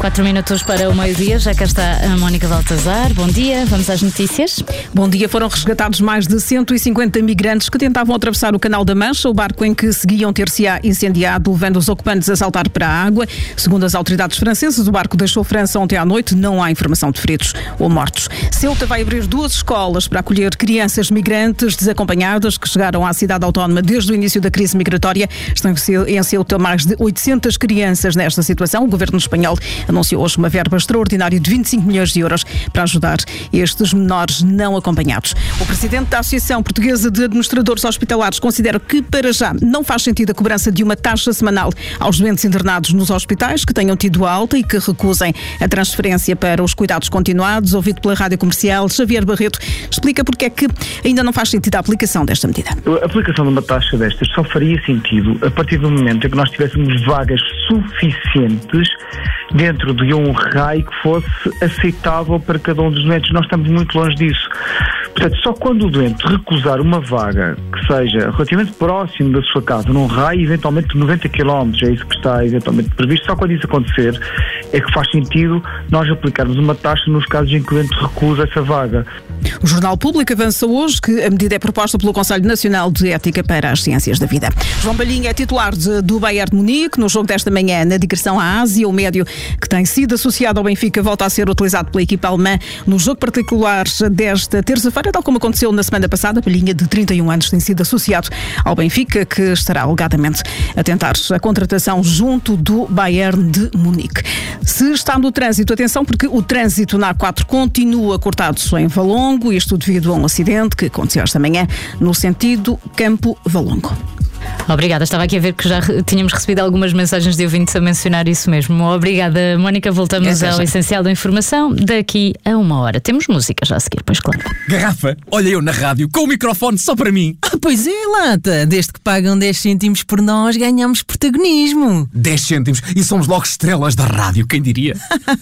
4 minutos para o meio-dia, já cá está a Mónica Baltazar. Bom dia, vamos às notícias. Bom dia, foram resgatados mais de 150 migrantes que tentavam atravessar o Canal da Mancha, o barco em que seguiam ter-se-á incendiado, levando os ocupantes a saltar para a água. Segundo as autoridades francesas, o barco deixou França ontem à noite, não há informação de feridos ou mortos. Ceuta vai abrir 2 escolas para acolher crianças migrantes desacompanhadas que chegaram à cidade autónoma desde o início da crise migratória. Estão em Ceuta mais de 800 crianças nesta situação. O governo espanhol anunciou hoje uma verba extraordinária de 25 milhões de euros para ajudar estes menores não acompanhados. O presidente da Associação Portuguesa de Administradores Hospitalares considera que, para já, não faz sentido a cobrança de uma taxa semanal aos doentes internados nos hospitais que tenham tido alta e que recusem a transferência para os cuidados continuados. Ouvido pela Rádio Comercial, Xavier Barreto explica porque é que ainda não faz sentido a aplicação desta medida. A aplicação de uma taxa destas só faria sentido a partir do momento em que nós tivéssemos vagas suficientes dentro de um raio que fosse aceitável para cada um dos doentes. Nós estamos muito longe disso. Portanto, só quando o doente recusar uma vaga que seja relativamente próximo da sua casa, num raio eventualmente de 90 km, é isso que está eventualmente previsto, só quando isso acontecer é que faz sentido nós aplicarmos uma taxa nos casos em que o doente recusa essa vaga. O Jornal Público avança hoje que a medida é proposta pelo Conselho Nacional de Ética para as Ciências da Vida. João Palhinha é titular do Bayern de Munique. No jogo desta manhã, na digressão à Ásia, o médio que tem sido associado ao Benfica volta a ser utilizado pela equipa alemã no jogo particular desta terça-feira, tal como aconteceu na semana passada. Palhinha, de 31 anos, tem sido associado ao Benfica, que estará alegadamente a tentar a contratação junto do Bayern de Munique. Se está no trânsito, atenção, porque o trânsito na A4 continua cortado em Valongo, isto devido a um acidente que aconteceu esta manhã no sentido Campo-Valongo. Obrigada, estava aqui a ver que já tínhamos recebido algumas mensagens de ouvintes a mencionar isso mesmo. Obrigada, Mónica. Voltamos ao essencial da informação daqui a 1 hora. Temos música já a seguir, pois claro. Garrafa, olha eu na rádio com o microfone só para mim. Pois é, Lata. Desde que pagam 10 cêntimos por nós, ganhamos protagonismo. 10 cêntimos e somos logo estrelas da rádio, quem diria?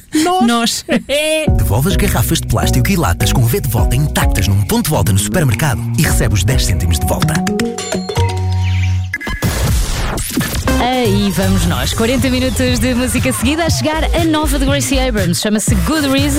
Nós. Devolve as garrafas de plástico e latas com V de volta intactas num ponto de volta no supermercado e recebe os 10 cêntimos de volta. Aí vamos nós. 40 minutos de música seguida a chegar a nova de Gracie Abrams. Chama-se Good Reason.